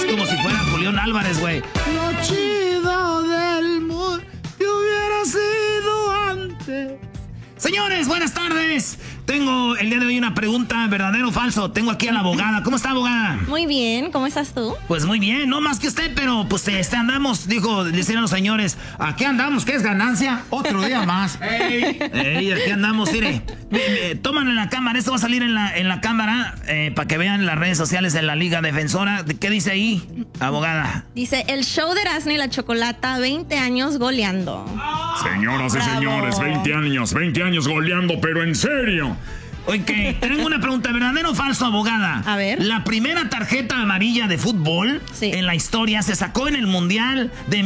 como si fuera Julián Álvarez, güey. Lo chido del mundo que hubiera sido antes. Señores, buenas tardes. Tengo el día de hoy una pregunta, ¿verdadero o falso? Tengo aquí a la abogada. ¿Cómo está, abogada? Muy bien, ¿cómo estás tú? Pues muy bien, no más que usted, pero pues andamos, decían los señores, aquí andamos, ¿qué es ganancia? Otro día más. Ey, aquí andamos, mire. Toman en la cámara, esto va a salir en la cámara para que vean las redes sociales de la Liga Defensora. ¿Qué dice ahí, abogada? Dice, el show de Erasmo y la Chocolata, 20 años goleando. Señoras y señores, 20 años goleando, pero en serio. Ok, tengo una pregunta, ¿verdadero o falso, abogada? A ver. La primera tarjeta amarilla de fútbol en la historia se sacó en el Mundial de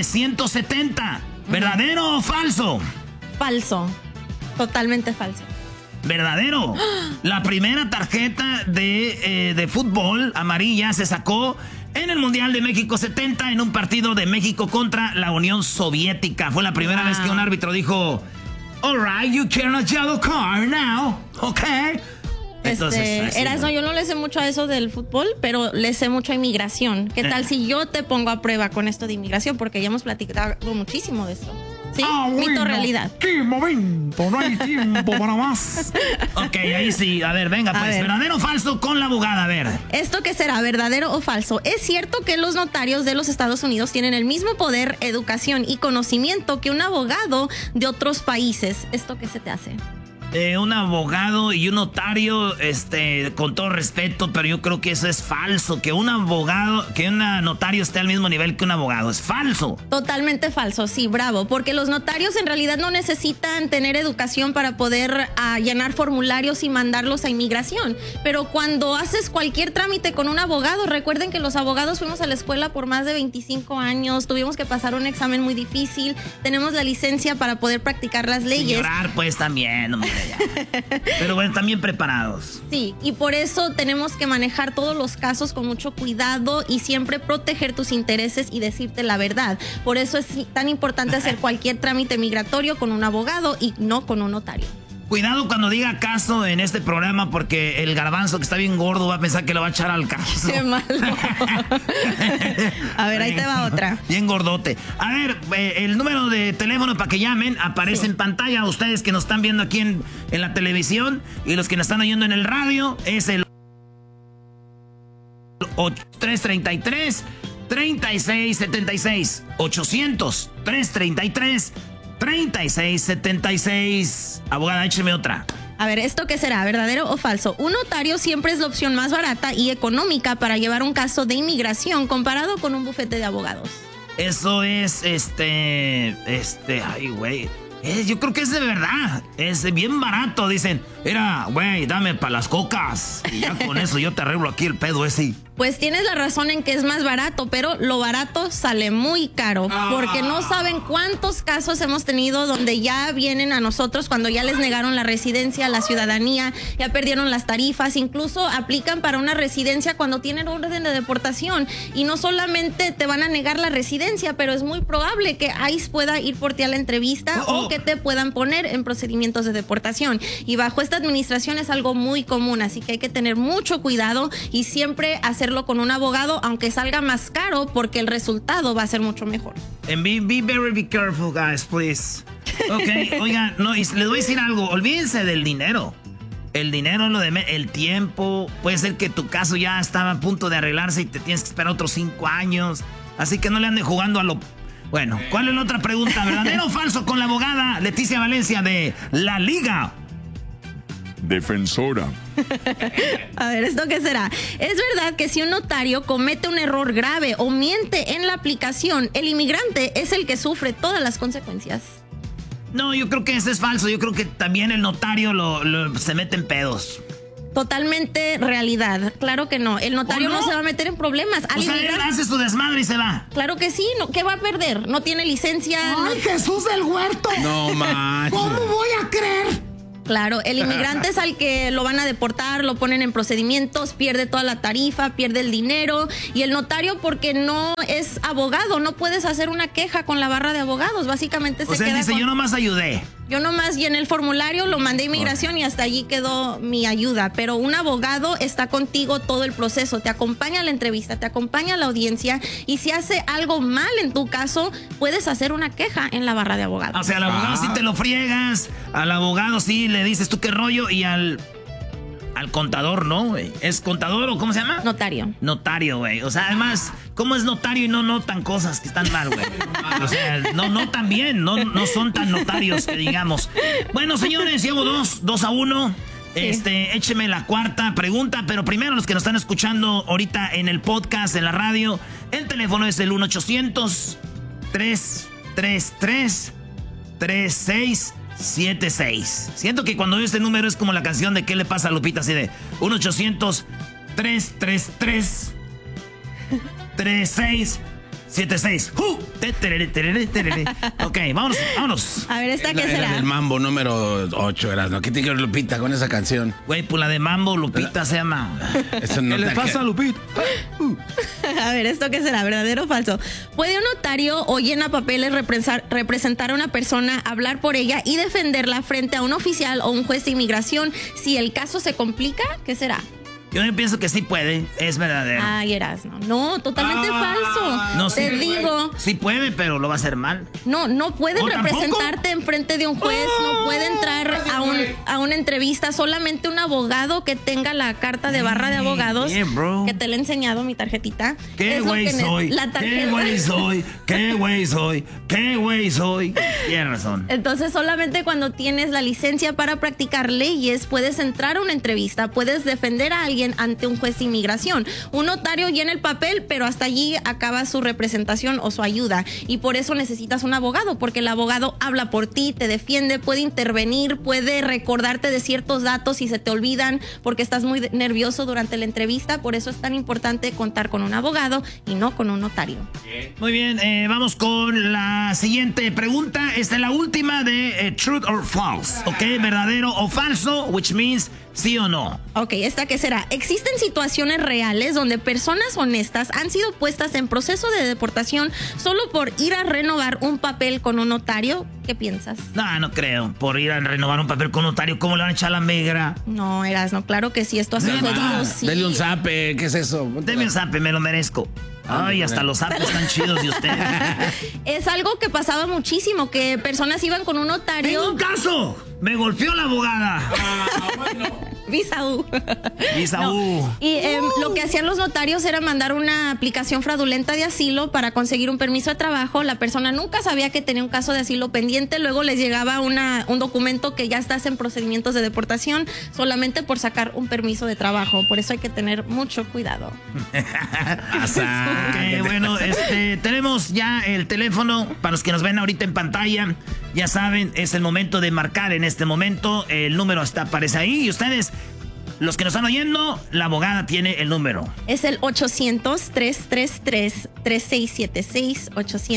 1970. ¿Verdadero o falso? Falso, totalmente falso. ¿Verdadero? La primera tarjeta de fútbol amarilla se sacó en el Mundial de México 70 en un partido de México contra la Unión Soviética. Fue la primera vez que un árbitro dijo... All right, you can a yellow card now, okay? Entonces, Erasmo, yo no le sé mucho a eso del fútbol, pero le sé mucho a inmigración. ¿Qué tal si yo te pongo a prueba con esto de inmigración? Porque ya hemos platicado muchísimo de esto. ¿Sí? Mito, realidad. ¡Qué momento! No hay tiempo para más. Ok, ahí sí. A ver, venga, pues, ¿verdadero o falso con la abogada? A ver. ¿Esto qué será? ¿Verdadero o falso? ¿Es cierto que los notarios de los Estados Unidos tienen el mismo poder, educación y conocimiento que un abogado de otros países? ¿Esto qué se te hace? Un abogado y un notario, con todo respeto, pero yo creo que eso es falso. Que un notario esté al mismo nivel que un abogado. Es falso. Totalmente falso, sí, bravo. Porque los notarios en realidad no necesitan tener educación para poder llenar formularios y mandarlos a inmigración. Pero cuando haces cualquier trámite con un abogado, recuerden que los abogados fuimos a la escuela por más de 25 años, tuvimos que pasar un examen muy difícil, tenemos la licencia para poder practicar las leyes. Llorar, pues, también, hombre. Pero bueno, están bien preparados. Sí, y por eso tenemos que manejar todos los casos con mucho cuidado y siempre proteger tus intereses y decirte la verdad. Por eso es tan importante hacer cualquier trámite migratorio con un abogado y no con un notario. Cuidado cuando diga caso en este programa, porque el garbanzo que está bien gordo va a pensar que lo va a echar al caso. Qué malo. A ver, ahí te va otra. Bien gordote. A ver, el número de teléfono para que llamen aparece en pantalla. Ustedes que nos están viendo aquí en la televisión y los que nos están oyendo en el radio es el 333-3676. 800-333-3676. Abogada, écheme otra. A ver, ¿esto qué será? ¿Verdadero o falso? Un notario siempre es la opción más barata y económica para llevar un caso de inmigración comparado con un bufete de abogados. Eso es, ay, güey. Yo creo que es de verdad. Es bien barato. Dicen, mira, güey, dame para las cocas. Y ya con eso yo te arreglo aquí el pedo ese. Pues tienes la razón en que es más barato, pero lo barato sale muy caro, porque no saben cuántos casos hemos tenido donde ya vienen a nosotros cuando ya les negaron la residencia, la ciudadanía, ya perdieron las tarifas, incluso aplican para una residencia cuando tienen orden de deportación y no solamente te van a negar la residencia, pero es muy probable que ICE pueda ir por ti a la entrevista o que te puedan poner en procedimientos de deportación. Y bajo esta administración es algo muy común, así que hay que tener mucho cuidado y siempre hacerlo con un abogado, aunque salga más caro, porque el resultado va a ser mucho mejor. And be careful, guys, please. Ok, oigan, no, y les voy a decir algo, olvídense del dinero. El dinero, el tiempo, puede ser que tu caso ya estaba a punto de arreglarse y te tienes que esperar otros 5 años. Así que no le anden jugando a lo... Bueno, ¿cuál es la otra pregunta? ¿Verdadero o falso con la abogada Leticia Valencia de La Liga Defensora? A ver, ¿esto qué será? ¿Es verdad que si un notario comete un error grave o miente en la aplicación, el inmigrante es el que sufre todas las consecuencias? No, yo creo que eso es falso. Yo creo que también el notario se mete en pedos. Totalmente realidad. Claro que no. El notario no se va a meter en problemas. O sea, él hace su desmadre y se va. Claro que sí. No, ¿qué va a perder? No tiene licencia. ¡Ay, Jesús del Huerto! No manches. ¿Cómo voy a creer? Claro, el inmigrante es al que lo van a deportar, lo ponen en procedimientos, pierde toda la tarifa, pierde el dinero. Y el notario, porque no es abogado, no puedes hacer una queja con la barra de abogados. Básicamente se queda. O sea, dice, yo nomás ayudé. Yo nomás llené el formulario, lo mandé a inmigración y hasta allí quedó mi ayuda. Pero un abogado está contigo todo el proceso, te acompaña a la entrevista, te acompaña a la audiencia y si hace algo mal en tu caso, puedes hacer una queja en la barra de abogados. O sea, al abogado sí te lo friegas, al abogado sí le dices tú qué rollo y al contador, ¿no, güey? ¿Es contador o cómo se llama? Notario. Notario, güey. O sea, además, ¿cómo es notario y no notan cosas que están mal, güey? O sea, no notan bien, no son tan notarios que digamos. Bueno, señores, llevo 2-1. Sí. Écheme la cuarta pregunta, pero primero los que nos están escuchando ahorita en el podcast, en la radio, el teléfono es el 1-800-333-3676. Siento que cuando veo este número es como la canción de ¿Qué le pasa a Lupita? Así de 1-800-333-3676. Ok, vámonos. A ver, ¿esta qué será? Era del Mambo número 8, ¿no? ¿Qué tiene que ver Lupita con esa canción? Güey, pues la de Mambo, Lupita se llama. Eso no ¿Qué le pasa a Lupita? A ver, ¿esto qué será? ¿Verdadero o falso? ¿Puede un notario o llena papeles representar a una persona, hablar por ella y defenderla frente a un oficial o un juez de inmigración si el caso se complica? ¿Qué será? Yo pienso que sí puede, es verdadero. Ay, Erasmo. No, totalmente falso. No, te digo. Sí puede, pero lo va a hacer mal. No puede representarte enfrente de un juez, no puede entrar a una entrevista. Solamente un abogado que tenga la carta de barra de abogados, que te le he enseñado mi tarjetita. ¿Qué güey soy? La tarjeta. ¿Qué güey soy? ¿Qué güey soy? ¿Qué güey soy? Tienes razón. Entonces, solamente cuando tienes la licencia para practicar leyes, puedes entrar a una entrevista, puedes defender a alguien ante un juez de inmigración. Un notario llena el papel, pero hasta allí acaba su representación o su ayuda. Y por eso necesitas un abogado, porque el abogado habla por ti, te defiende, puede intervenir, puede recordarte de ciertos datos si se te olvidan, porque estás muy nervioso durante la entrevista. Por eso es tan importante contar con un abogado y no con un notario. Muy bien, vamos con la siguiente pregunta. Esta es la última de Truth or False, ¿ok? ¿Verdadero o falso? Which means ¿sí o no? Ok, ¿esta qué será? ¿Existen situaciones reales donde personas honestas han sido puestas en proceso de deportación solo por ir a renovar un papel con un notario? ¿Qué piensas? No creo. Por ir a renovar un papel con un notario, ¿cómo le van a echar la migra? No, Erasmo, claro que sí. Esto ha sucedido, sí. Dele un zape, ¿qué es eso? Deme un zape, me lo merezco. Ay, hasta los zapes están chidos de usted. Es algo que pasaba muchísimo, que personas iban con un notario. ¡Tengo un caso! ¡Me golpeó la abogada! Visaú. No. Y lo que hacían los notarios era mandar una aplicación fraudulenta de asilo para conseguir un permiso de trabajo. La persona nunca sabía que tenía un caso de asilo pendiente. Luego les llegaba un documento que ya estás en procedimientos de deportación solamente por sacar un permiso de trabajo. Por eso hay que tener mucho cuidado. Bueno, tenemos ya el teléfono para los que nos ven ahorita en pantalla. Ya saben, es el momento de marcar en este momento. El número aparece ahí y ustedes, los que nos están oyendo, la abogada tiene el número. Es el 800-333-3676,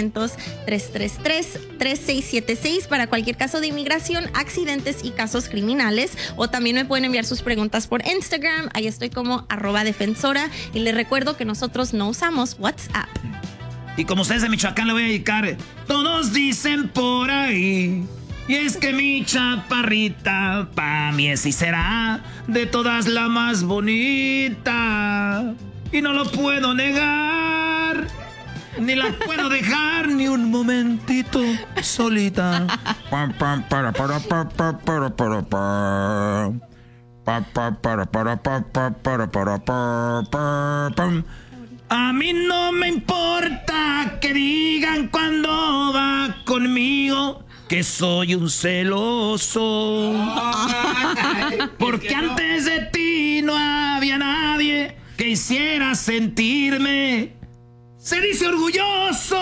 800-333-3676 para cualquier caso de inmigración, accidentes y casos criminales. O también me pueden enviar sus preguntas por Instagram. Ahí estoy como @defensora. Y les recuerdo que nosotros no usamos WhatsApp. Y como ustedes de Michoacán le voy a dedicar, todos dicen por ahí, y es que mi chaparrita pa' mí es y será de todas la más bonita, y no lo puedo negar, ni la puedo dejar ni un momentito solita. A mí no me importa que digan cuando va conmigo que soy un celoso. Porque antes de ti no había nadie que hiciera sentirme, se dice, orgulloso.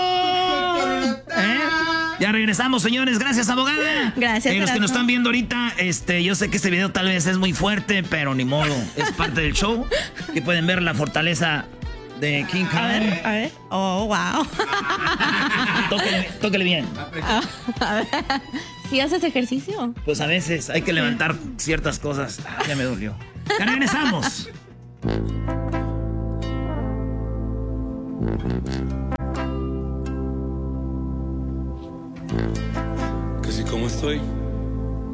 Ya regresamos, señores. Gracias, abogada. Gracias. Los que nos están viendo ahorita, yo sé que este video tal vez es muy fuerte, pero ni modo. Es parte del show. Que pueden ver la fortaleza de King Kong. A ver. Oh, wow. Tóquele bien. A ver. ¿Sí haces ejercicio? Pues a veces hay que levantar ciertas cosas. Ya me dolió. Ya regresamos. Que si como estoy